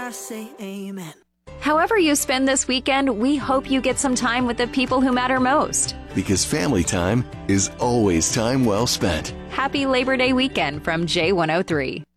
I say amen. However you spend this weekend, we hope you get some time with the people who matter most. Because family time is always time well spent. Happy Labor Day weekend from J103.